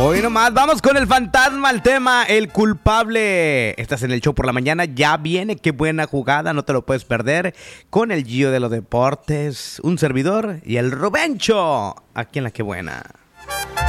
Hoy nomás, vamos con el fantasma, el tema, el culpable. Estás en el show por la mañana, ya viene, qué buena jugada, no te lo puedes perder. Con el Gio de los Deportes, un servidor y el Rubencho, aquí en la que buena.